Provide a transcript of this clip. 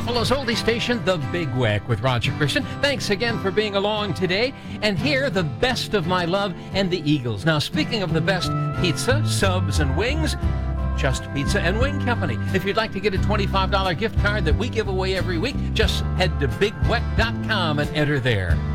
Buffalo's oldie station, The Big Weck with Roger Christian. Thanks again for being along today. And here, the best of my love and the Eagles. Now, speaking of the best pizza, subs, and wings, Just Pizza and Wing Company. If you'd like to get a $25 gift card that we give away every week, just head to bigweck.com and enter there.